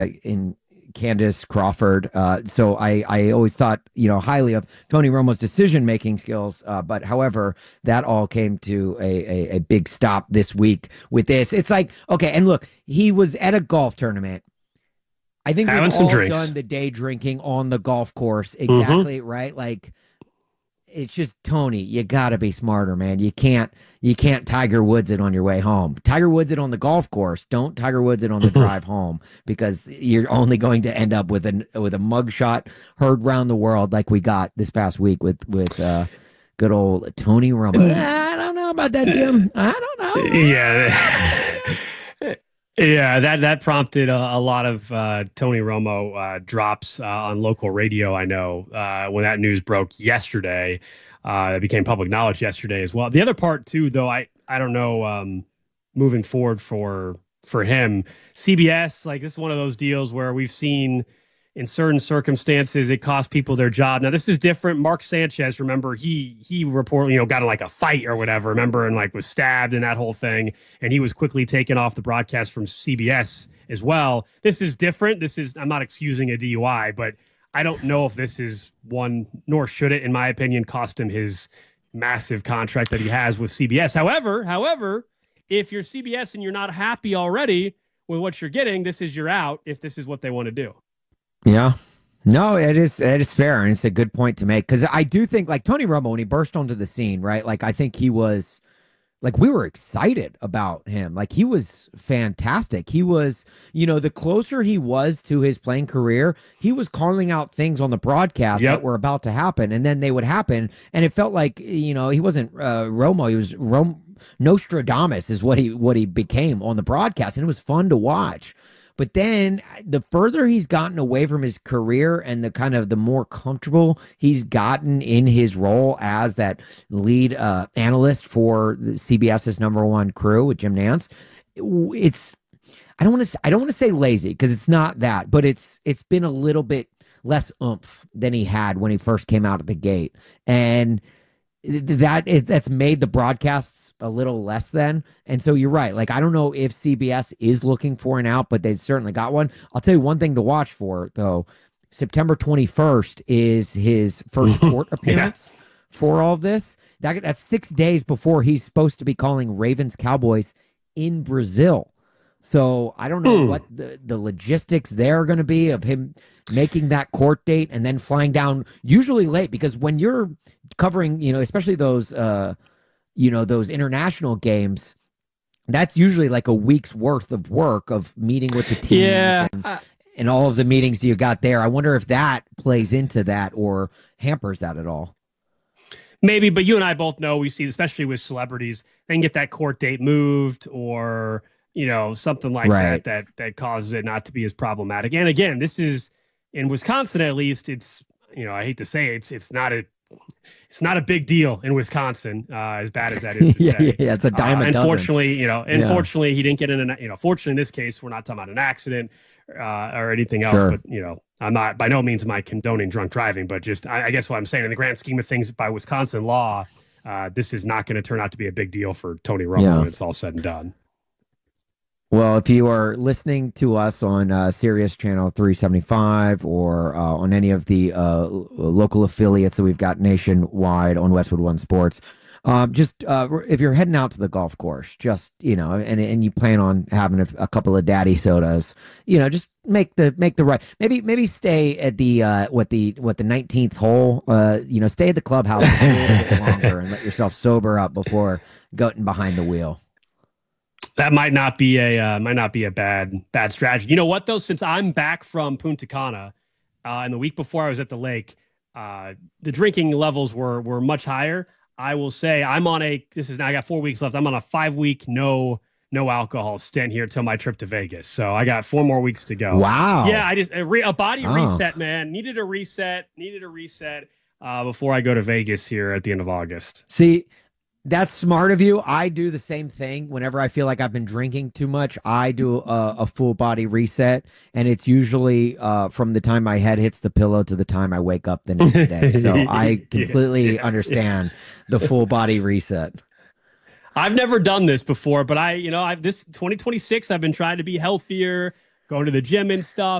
in Candace Crawford. So I always thought, highly of Tony Romo's decision-making skills. But however, that all came to a big stop this week with this. It's like, okay, and look, he was at a golf tournament. I think we've Having some all drinks. done the day drinking on the golf course. Hmm. Exactly, right? Like it's just Tony, you gotta be smarter, man. You can't Tiger Woods it on your way home. Tiger Woods it on the golf course. Don't Tiger Woods it on the drive home because you're only going to end up with a mugshot heard round the world like we got this past week with good old Tony Romo. I don't know about that, Jim. I don't know. Yeah. Yeah, that prompted a lot of Tony Romo drops on local radio. I know when that news broke yesterday, it became public knowledge yesterday as well. The other part too, though, I don't know, moving forward for him, CBS, like this is one of those deals where we've seen in certain circumstances it cost people their job. Now this is different. Mark Sanchez, remember he reportedly got in like a fight or whatever, remember, and like was stabbed and that whole thing, and he was quickly taken off the broadcast from CBS as well. This is different. This is, I'm not excusing a DUI, but I don't know if this is one, nor should it, in my opinion, cost him his massive contract that he has with CBS. However, if you're CBS and you're not happy already with what you're getting, this is your out if this is what they want to do. Yeah. No, it is fair, and it's a good point to make because I do think like Tony Romo when he burst onto the scene, right? Like I think he was like we were excited about him. Like he was fantastic. He was, the closer he was to his playing career, he was calling out things on the broadcast that Yep. were about to happen, and then they would happen, and it felt like he wasn't Romo. He was Nostradamus is what he became on the broadcast, and it was fun to watch. But then the further he's gotten away from his career and the kind of the more comfortable he's gotten in his role as that lead analyst for CBS's number one crew with Jim Nance, it's I don't want to say lazy because it's not that, but it's been a little bit less oomph than he had when he first came out of the gate, and that's made the broadcasts a little less than. And so you're right. Like I don't know if CBS is looking for an out, but they certainly got one. I'll tell you one thing to watch for though. September 21st is his first court Yeah. appearance for all of this. That's 6 days before he's supposed to be calling Ravens Cowboys in Brazil. So I don't know Hmm. what the logistics there are going to be of him making that court date and then flying down usually late because when you're covering, especially those international games, that's usually like a week's worth of work of meeting with the teams Yeah. and all of the meetings you got there. I wonder if that plays into that or hampers that at all. Maybe, but you and I both know we see, especially with celebrities, they can get that court date moved or, something like Right. that causes it not to be as problematic. And again, this is in Wisconsin, at least, it's, I hate to say it, it's not a big deal in Wisconsin, as bad as that is to Yeah, yeah, say. yeah, it's a dime a dozen. Unfortunately, Yeah, unfortunately, he didn't get in fortunately, in this case, we're not talking about an accident or anything else, sure. but, I'm not, by no means am I condoning drunk driving, but just, I guess what I'm saying in the grand scheme of things by Wisconsin law, this is not going to turn out to be a big deal for Tony Romo Yeah. when it's all said and done. Well, if you are listening to us on Sirius Channel 375 or on any of the local affiliates that we've got nationwide on Westwood One Sports, just if you're heading out to the golf course, just and you plan on having a couple of daddy sodas, just make the right. Maybe stay at the what the 19th hole. Stay at the clubhouse a little bit longer and let yourself sober up before going behind the wheel. That might not be a bad strategy. You know what though? Since I'm back from Punta Cana, and the week before I was at the lake, the drinking levels were much higher. I will say I'm on a. This is now I got 4 weeks left. I'm on a 5 week no alcohol stint here till my trip to Vegas. So I got 4 more weeks to go. Yeah, Wow. I just a body Oh. reset, man. Needed a reset. Needed a reset before I go to Vegas here at the end of August. See, that's smart of you. I do the same thing whenever I feel like I've been drinking too much. I do a full body reset, and it's usually from the time my head hits the pillow to the time I wake up the next day. So I Yeah, completely yeah. understand the full body reset. I've never done this before, but this 2026, I've been trying to be healthier, going to the gym and stuff.